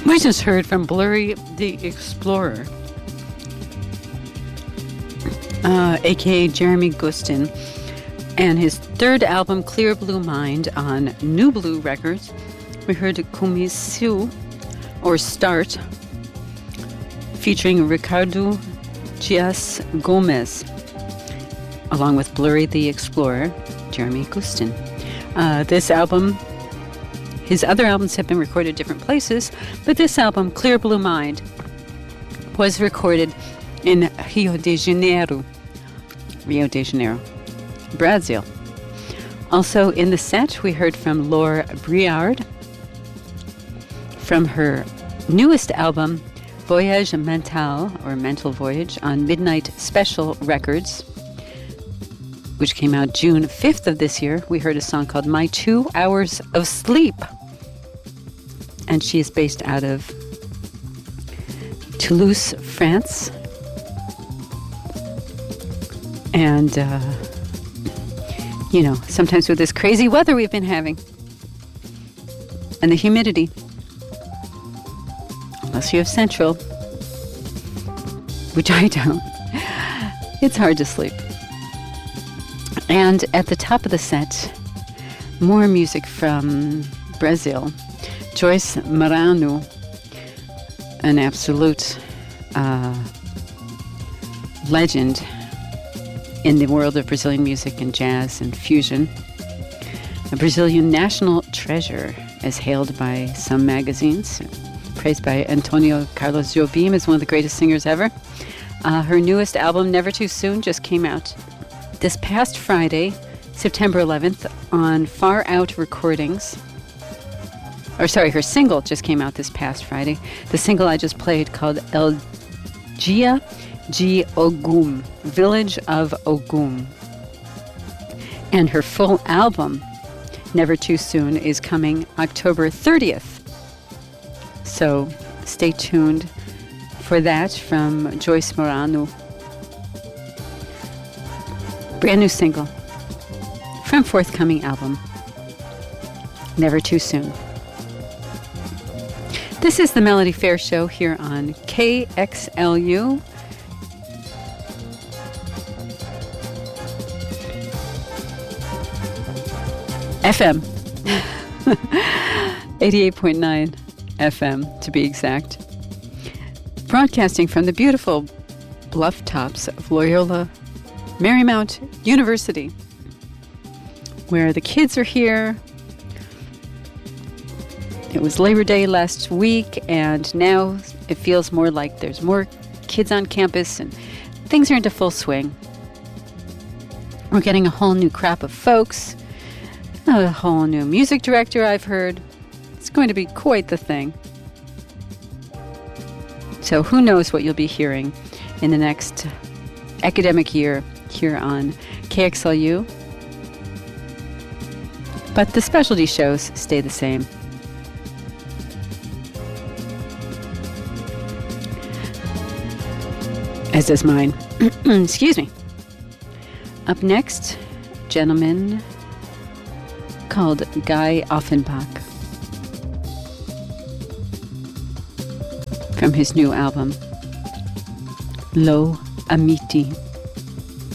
We just heard from Blurry the Explorer, aka Jeremy Gustin, and his third album, Clear Blue Mind, on New Blue Records. We heard Começo, or Start, featuring Ricardo Dias Gomes, along with Blurry the Explorer, Jeremy Gustin. This album, his other albums have been recorded different places, but this album, Clear Blue Mind, was recorded in Rio de Janeiro, Brazil. Also in the set, we heard from Laure Briard from her newest album, Voyage Mental, or Mental Voyage, on Midnight Special Records, which came out June 5th of this year. We heard a song called My 2 Hours of Sleep. And she is based out of Toulouse, France. And, sometimes with this crazy weather we've been having, and the humidity, unless you have Central, which I don't, it's hard to sleep. And at the top of the set, more music from Brazil. Joyce Marano, an absolute legend in the world of Brazilian music and jazz and fusion. A Brazilian national treasure, as hailed by some magazines, praised by Antonio Carlos Jobim as one of the greatest singers ever. Her newest album, Never Too Soon, just came out this past Friday, September 11th, on Far Out Recordings. Her single just came out this past Friday. The single I just played, called El Dia de Ogum, Village of Ogum. And her full album, Never Too Soon, is coming October 30th. So stay tuned for that from Joyce Marano. Brand new single from forthcoming album, Never Too Soon. This is the Melody Fair Show here on KXLU. FM. 88.9 FM, to be exact. Broadcasting from the beautiful bluff tops of Loyola Marymount University, where the kids are here. It was Labor Day last week, and now it feels more like there's more kids on campus and things are into full swing. We're getting a whole new crop of folks, a whole new music director, I've heard. It's going to be quite the thing. So who knows what you'll be hearing in the next academic year here on KXLU. But the specialty shows stay the same. As does mine. Excuse me. Up next, a gentleman called Guy Offenbach from his new album, Lo Amiti.